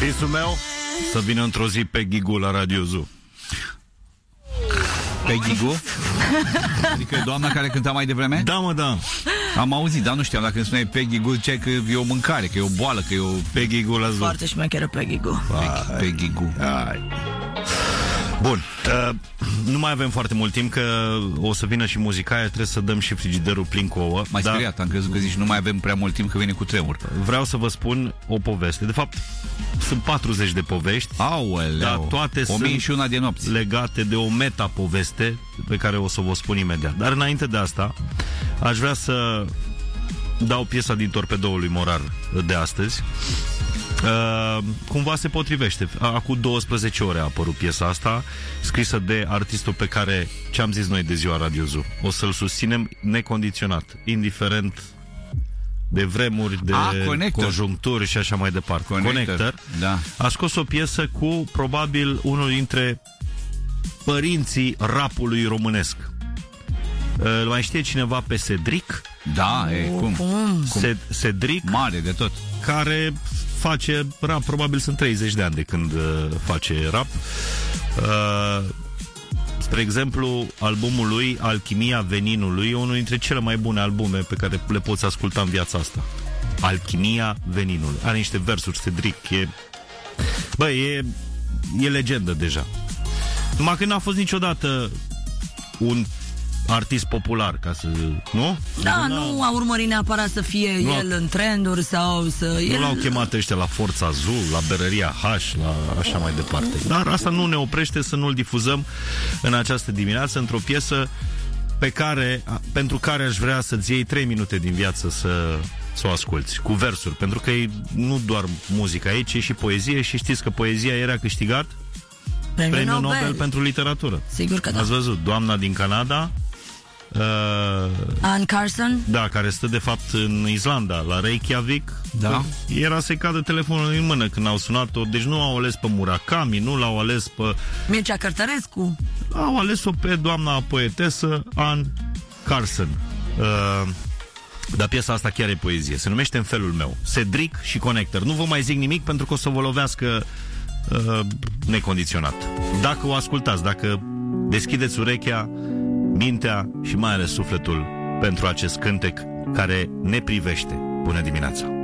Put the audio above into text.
Visul meu să vină într-o zi pe Ghigu la Radio Zoo. Pe Ghigu? Adică doamna care cânta mai devreme? Da, mă, da. Am auzit, dar nu știam. Dacă îmi spuneai pe Ghigu, ziceai că e o mâncare, că e o boală, că e o... Pe Ghigu la Zoo. Foarte șmecheră pe Ghigu. Pe Ghigu. Bun, nu mai avem foarte mult timp, că o să vină și muzica aia, trebuie să dăm și frigiderul plin cu ouă. Mai speriat, am crezut că zici nu mai avem prea mult timp, că vine cu tremur. Vreau să vă spun o poveste. De fapt, sunt 40 de povești. Aoleu, dar toate 1001 de nopți legate de o metapoveste pe care o să vă spun imediat. Dar înainte de asta, aș vrea să dau piesa din Torpedoul lui Morar de astăzi. Cumva se potrivește. Acum 12 ore a apărut piesa asta, scrisă de artistul pe care ce-am zis noi de ziua Radio Zoo. O să-l susținem necondiționat, indiferent de vremuri, de conjuncturi și așa mai departe. Connector. Da. A scos o piesă cu probabil unul dintre părinții rapului românesc. Îl mai știe cineva pe Cedric? Da, cum? Cedric, mare de tot, care face rap, probabil sunt 30 de ani de când face rap. Spre exemplu, albumul lui Alchimia Veninului e unul dintre cele mai bune albume pe care le poți asculta în viața asta. Alchimia Veninului. Are niște versuri, Cedric, e legendă deja. Numai că n-a fost niciodată un artist popular, ca să... Nu? Da, nu a urmărit neapărat să fie el în trenduri sau să... Nu l-au chemat ăștia la Forța Zoo, la Berăria H, la așa mai departe. Dar asta nu ne oprește să nu-l difuzăm în această dimineață într-o piesă pentru care aș vrea să-ți iei 3 minute din viață să o asculți, cu versuri, pentru că e nu doar muzica aici, e și poezie și știți că poezia era câștigat Premiul Nobel pentru literatură. Sigur că da. Ați văzut, doamna din Canada, Anne Carson? Da, care stă de fapt în Islanda, la Reykjavik. Da. Era să-i cadă telefonul în mână când au sunat-o. Deci nu au ales pe Murakami, nu l-au ales pe Mircea Cărtărescu. Au ales-o pe doamna poetesă Anne Carson. Dar piesa asta chiar e poezie. Se numește În felul meu. Cedric și Connector. Nu vă mai zic nimic pentru că o să vă lovească necondiționat. Dacă o ascultați, dacă deschideți urechea, mintea și mai ales sufletul pentru acest cântec care ne privește. Bună dimineața!